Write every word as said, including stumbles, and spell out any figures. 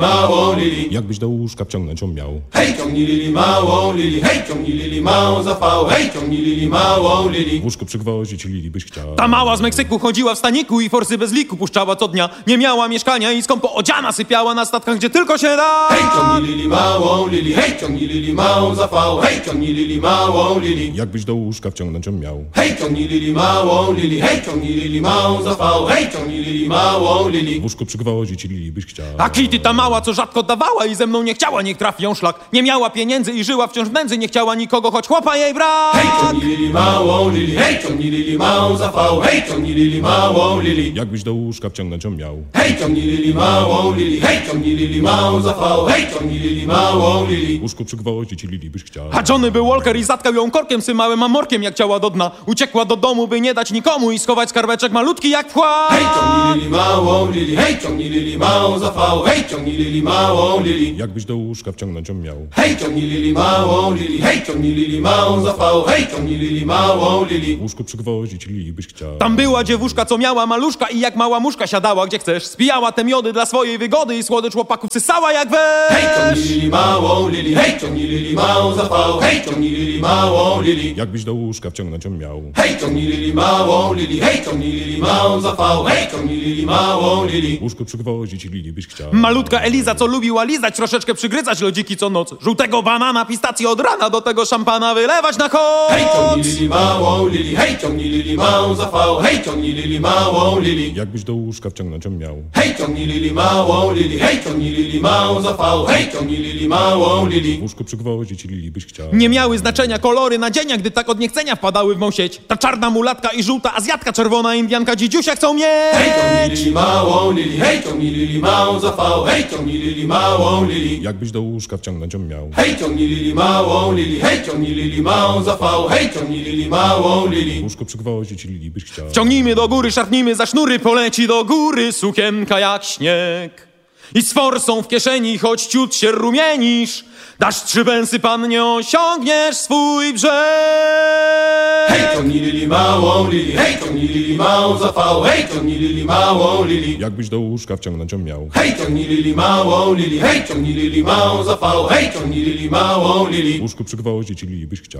małą Lili. Jakbyś do łóżka wciągnąć ją miał. Hej, ciągnij Lili małą Lili, hej, ciągnij Lili małą za fał, hej, ciągnij Lili małą Lili. W łóżko przygwoździć Lili byś chciał. Ta mała z Meksyku chodziła w staniku i forsy bez liku puszczała co dnia. Nie miała mieszkania i skąpo odziana sypiała na statkach, gdzie tylko się da. Hej, ciągnij Lili małą Lili, hej, ciągnij Lili małą za fał, hej, ciągnij Lili małą Lili. Jakbyś do łóżka wciągnąć ją miał. Hej, ciągnij Lili małą Lili, hej, ciągnij Lili małą za fał, hej, ciągnij Lili małą Lili. W łóżko przygwoździć Lili byś chciał. A Kitty ta mała, co rzadko dawała i ze mną nie chciała, niech trafi ją szlak. Nie miała pieniędzy i żyła wciąż w nędzy, nie chciała nikogo, choć chłopa jej brak. Hej, ciągnij Lili małą Lili, hej, ciągnij Lili małą za fał, hej, ciągnij Lili małą Lili. Jakbyś do łóżka wciągnąć ją miał. Hej, ciągnij Lili małą Lili, hej, ciągnij Lili małą za fał, hej, ciągnij Lili małą Lili. W łóżko przygwoździć Lili byś chciał. A Johnny był Walker i zatkał ją korkiem swym małym amorkiem, jak ciała do dna. Uciekła do domu, by nie dać nikomu i schować skarbeczek malutki jak wkład. Hej, ciągnij Lili małą Lili, hej, ciągnij Lili małą za fał, hej, ciągnij Lili małą Lili. Jakbyś do łóżka wciągnąć ją miał. Hej, ciągnij Lili małą Lili, hej, ciągnij Lili małą za fał, hej, ciągnij Lili małą Lili. W łóżko przygwoździć Lili byś chciał. Tam była dziewuszka, co miała maluszka i jak mała muszka siadała gdzie chcesz. Spijała te miody dla swojej wygody i słodycz chłopaków cysała jak wesz. Hej, ciągnij Lili małą Lili, hej, ciągnij Lili małą za fał, hej, ciągnij Lili małą Lili. Jakbyś do łóżka wciągnąć ją miał. Hej, ciągnij Lili małą Lili, hej, ciągnij Lili małą za fał, hej, ciągnij Lili małą Lili. W łóżko przygwoździć Lili byś chciał. Malutka Eliza, co lubiła lizać, troszeczkę przygryzać lodziki co noc. Żółtego banana, pistację od rana, do tego szampana wylewać na koc. Hej, ciągnij Lili małą Lili, hej, ciągnij Lili małą za fał, hej, ciągnij Lili małą Lili. Jakbyś do łóżka wciągnąć ją miał. Hej, ciągnij Lili małą Lili, hej, ciągnij Lili małą za fał, hej, ciągnij Lili małą Lili. W łóżko przygwoździć Lili byś chciał. Nie miały znaczenia kolory nadzienia, gdy tak od niechcenia wpadały w mą sieć. Ta czarna mulatka i żółta azjatka, czerwona indianka, dzidziusia chcą mieć. Hej, ciągnij Lili małą Lili, hej, ciągnij Lili małą za fał, hej, ciągnij Lili małą Lili. Jakbyś do łóżka wciągnąć ją miał. Hej, ciągnij Lili małą Lili, hej, ciągnij Lili małą za fał, hej, ciągnij Lili małą W Lili. łóżko przygwoździć Lili byś chciał. Ciągnijmy do góry, szarpnijmy za sznury, poleci do góry sukienka jak śnieg. I z forsą w kieszeni, choć ciut się rumienisz, dasz trzy pensy, pan, nie osiągniesz swój brzeg. Hej, ciągnij Lili małą Lili, hej, ciągnij Lili małą za fał, hej, ciągnij Lili małą Lili. Jakbyś do łóżka wciągnąć ją miał. Hej, ciągnij Lili małą Lili, hej, ciągnij Lili małą za fał, hej, ciągnij Lili małą Lili. W łóżko przygwoździć Lili byś chciał.